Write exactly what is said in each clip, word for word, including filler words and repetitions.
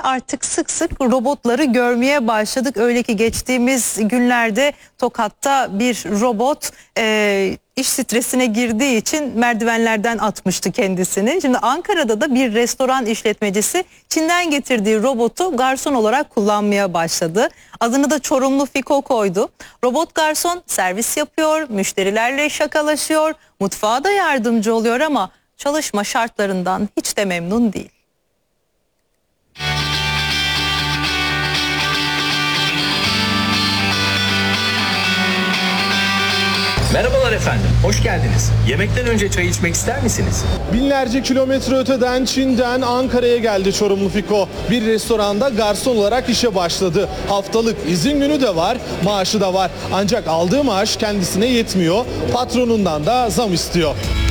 artık sık sık robotları görmeye başladık. Öyle ki geçtiğimiz günlerde Tokat'ta bir robot e, iş stresine girdiği için merdivenlerden atmıştı kendisini. Şimdi Ankara'da da bir restoran işletmecisi Çin'den getirdiği robotu garson olarak kullanmaya başladı. Adını da Çorumlu Fiko koydu. Robot garson servis yapıyor, müşterilerle şakalaşıyor, mutfağa da yardımcı oluyor ama çalışma şartlarından hiç de memnun değil. Merhabalar efendim, hoş geldiniz. Yemekten önce çay içmek ister misiniz? Binlerce kilometre öteden Çin'den Ankara'ya geldi Çorumlu Fiko. Bir restoranda garson olarak işe başladı. Haftalık izin günü de var, maaşı da var. Ancak aldığı maaş kendisine yetmiyor. Patronundan da zam istiyor.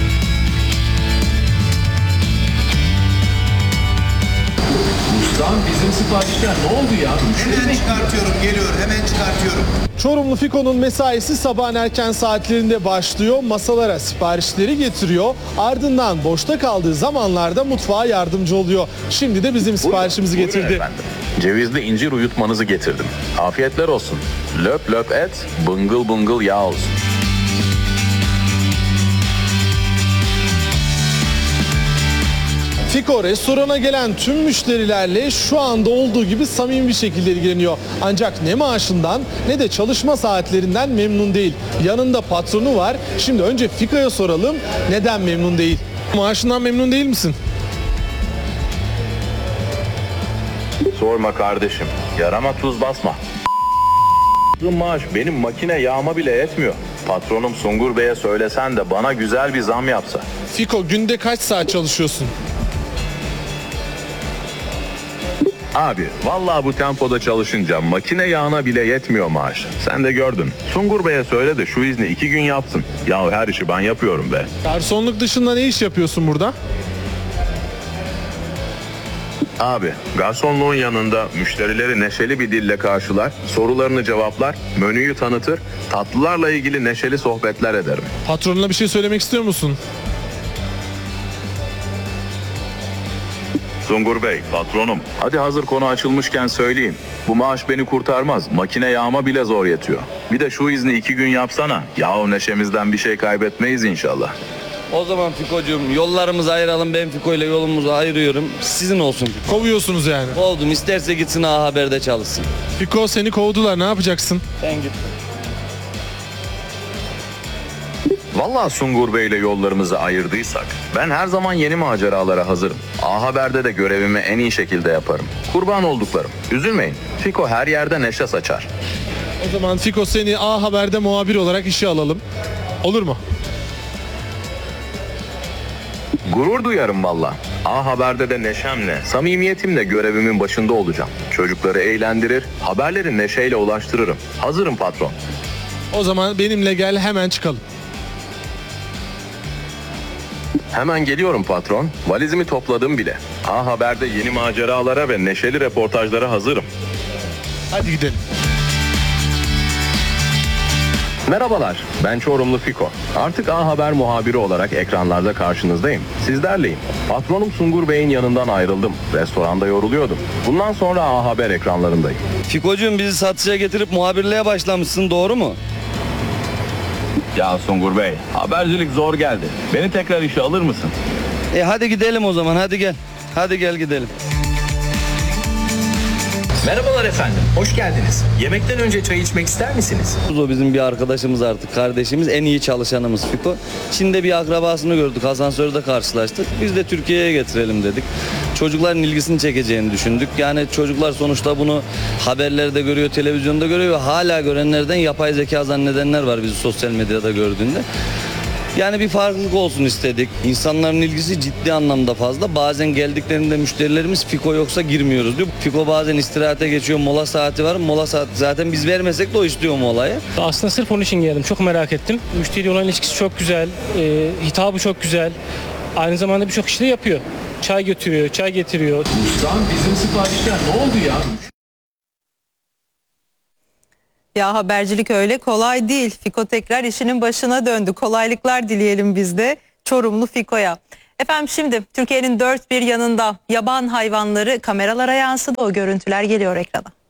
Ustam bizim siparişler ne oldu ya? Hemen çıkartıyorum, geliyor, hemen çıkartıyorum. Çorumlu Fiko'nun mesaisi sabahın erken saatlerinde başlıyor. Masalara siparişleri getiriyor. Ardından boşta kaldığı zamanlarda mutfağa yardımcı oluyor. Şimdi de bizim siparişimizi Buyurun, getirdi. buyurun efendim. Cevizli incir uyutmanızı getirdim. Afiyetler olsun. Löp löp et, bıngıl bıngıl yağ olsun. Fiko restorana gelen tüm müşterilerle şu anda olduğu gibi samimi bir şekilde ilgileniyor. Ancak ne maaşından ne de çalışma saatlerinden memnun değil. Yanında patronu var. Şimdi önce Fiko'ya soralım neden memnun değil? Maaşından memnun değil misin? Sorma kardeşim. Yarama tuz basma. Bu maaş benim makine yağma bile etmiyor. Patronum Sungur Bey'e söylesen de bana güzel bir zam yapsa. Fiko günde kaç saat çalışıyorsun? Abi vallahi bu tempoda çalışınca makine yağına bile yetmiyor maaş. Sen de gördün. Sungur Bey'e söyle de şu izni iki gün yapsın. Ya her işi ben yapıyorum be. Garsonluk dışında ne iş yapıyorsun burada? Abi garsonluğun yanında müşterileri neşeli bir dille karşılar, sorularını cevaplar, menüyü tanıtır, tatlılarla ilgili neşeli sohbetler ederim. Patronuna bir şey söylemek istiyor musun? Sungur Bey, patronum. Hadi hazır konu açılmışken söyleyeyim. Bu maaş beni kurtarmaz. Makine yağma bile zor yetiyor. Bir de şu izni iki gün yapsana. Yahu neşemizden bir şey kaybetmeyiz inşallah. O zaman Fiko'cum yollarımızı ayıralım. Ben Fiko ile yolumuzu ayırıyorum. Sizin olsun. Kovuyorsunuz yani. Kovdum. İsterse gitsin A Haber'de çalışsın. Fiko seni kovdular, ne yapacaksın? Sen git. Vallahi Sungur Bey ile yollarımızı ayırdıysak ben her zaman yeni maceralara hazırım. A Haber'de de görevimi en iyi şekilde yaparım. Kurban olduklarım. Üzülmeyin. Fiko her yerde neşe saçar. O zaman Fiko seni A Haber'de muhabir olarak işe alalım. Olur mu? Gurur duyarım valla. A Haber'de de neşemle, samimiyetimle görevimin başında olacağım. Çocukları eğlendirir, haberleri neşeyle ulaştırırım. Hazırım patron. O zaman benimle gel, hemen çıkalım. Hemen geliyorum patron. Valizimi topladım bile. A Haber'de yeni maceralara ve neşeli reportajlara hazırım. Hadi gidelim. Merhabalar, ben Çorumlu Fiko. Artık A Haber muhabiri olarak ekranlarda karşınızdayım. Sizlerleyim. Patronum Sungur Bey'in yanından ayrıldım. Restoranda yoruluyordum. Bundan sonra A Haber ekranlarındayım. Fiko'cum bizi satışa getirip muhabirliğe başlamışsın, doğru mu? Ya Sungur Bey, habercilik zor geldi. Beni tekrar işe alır mısın? E hadi gidelim o zaman, hadi gel. Hadi gel gidelim. Merhabalar efendim, hoş geldiniz. Yemekten önce çay içmek ister misiniz? O bizim bir arkadaşımız artık, kardeşimiz, en iyi çalışanımız Fiko. Çin'de bir akrabasını gördük, asansörde karşılaştık. Biz de Türkiye'ye getirelim dedik. Çocukların ilgisini çekeceğini düşündük. Yani çocuklar sonuçta bunu haberlerde görüyor, televizyonda görüyor ve hala görenlerden yapay zeka zannedenler var bizi sosyal medyada gördüğünde. Yani bir farklılık olsun istedik. İnsanların ilgisi ciddi anlamda fazla. Bazen geldiklerinde müşterilerimiz Fiko yoksa girmiyoruz diyor. Fiko bazen istirahate geçiyor, mola saati var. Mola saati zaten biz vermesek de o istiyor molayı. Aslında sırf onun için geldim. Çok merak ettim. Müşteriyle olan ilişkisi çok güzel. E, hitabı çok güzel. Aynı zamanda birçok işi de yapıyor. Çay götürüyor, çay getiriyor. Ustam bizim siparişler ne oldu ya? Ya habercilik öyle kolay değil. Fiko tekrar işinin başına döndü. Kolaylıklar dileyelim biz de Çorumlu Fiko'ya. Efendim şimdi Türkiye'nin dört bir yanında yaban hayvanları kameralara yansıdı. O görüntüler geliyor ekrana.